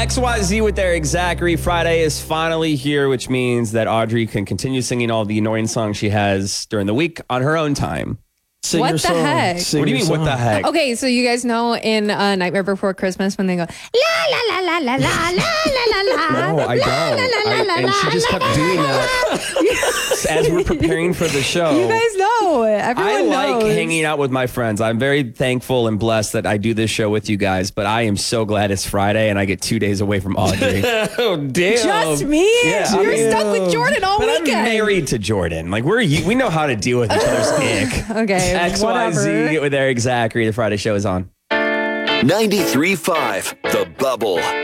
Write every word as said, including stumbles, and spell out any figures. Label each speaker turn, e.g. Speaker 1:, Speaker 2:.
Speaker 1: X Y Z with Eric Zachary. Friday is finally here, which means that Audrey can continue singing all the annoying songs she has during the week on her own time.
Speaker 2: Sing
Speaker 3: what
Speaker 2: your
Speaker 3: the
Speaker 2: song.
Speaker 3: heck?
Speaker 2: Sing
Speaker 1: What do you
Speaker 2: your
Speaker 1: mean, what the
Speaker 2: song.
Speaker 1: heck?
Speaker 3: Okay, so you guys know in uh, Nightmare Before Christmas when they go, la la la la la la la la la la.
Speaker 1: No, I don't. I, and she just kept doing that as we're preparing for the show.
Speaker 3: You guys know. Everyone
Speaker 1: I like
Speaker 3: knows.
Speaker 1: hanging out with my friends. I'm very thankful and blessed that I do this show with you guys, but I am so glad it's Friday and I get two days away from Audrey.
Speaker 2: Oh, damn.
Speaker 3: Just me?
Speaker 1: Yeah,
Speaker 3: You're
Speaker 1: I mean-
Speaker 3: stuck with Jordan all
Speaker 1: But I'm
Speaker 3: weekend.
Speaker 1: married to Jordan. Like, we're we know how to deal with each other's ick.
Speaker 3: Okay,
Speaker 1: X Y Z
Speaker 3: whatever.
Speaker 1: with Eric Zachary. The Friday show is on.
Speaker 4: ninety-three point five The Bubble.